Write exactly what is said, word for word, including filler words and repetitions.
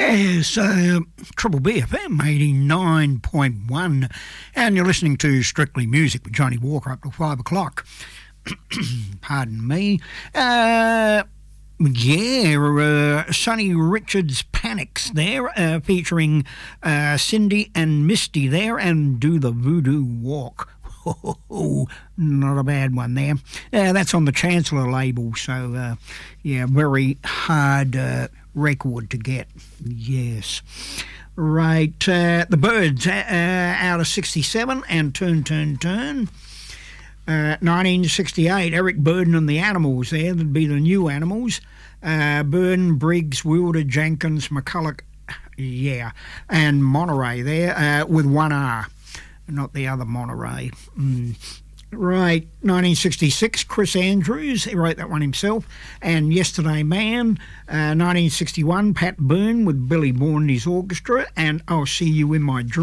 Yes, uh, Triple B F M eighty-nine point one, and you're listening to Strictly Music with Johnny Walker up till five o'clock. Pardon me. Uh, yeah, uh, Sonny Richards Panics there, uh, featuring uh, Cindy and Misty there, and Do the Voodoo Walk. Oh, not a bad one there. Uh, that's on the Chancellor label, so uh, yeah, very hard uh, record to get. Yes. Right, uh, the Byrds, uh, out of sixty-seven, and Turn, Turn, Turn. Uh, nineteen sixty-eight, Eric Burdon and the Animals there, that'd be the New Animals. Uh, Burdon, Briggs, Wilder, Jenkins, McCulloch, yeah, and Monterey there uh, with one R. Not the other Monterey. Mm. Right, nineteen sixty-six, Chris Andrews, he wrote that one himself, and Yesterday Man. Uh, nineteen sixty-one, Pat Boone with Billy Bourne and his orchestra, and I'll See You in My Dreams.